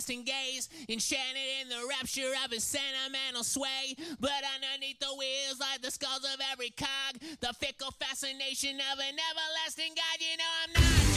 gaze, enchanted in the rapture of his sentimental sway. But underneath the wheels, like the skulls of every cog, the fickle fascination of an everlasting God. You know I'm not